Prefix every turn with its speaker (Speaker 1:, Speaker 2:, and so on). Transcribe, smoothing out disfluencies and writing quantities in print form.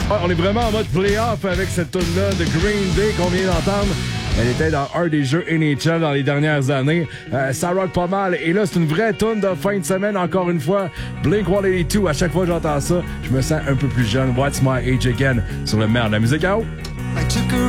Speaker 1: Ouais, on est vraiment en mode playoff avec cette tune-là de Green Day qu'on vient d'entendre. Elle était dans un des jeux NHL dans les dernières années. Ça rock pas mal. Et là, c'est une vraie tune de fin de semaine, encore une fois. Blink-182, à chaque fois que j'entends ça, je me sens un peu plus jeune. What's My Age Again sur le meilleur de la musique.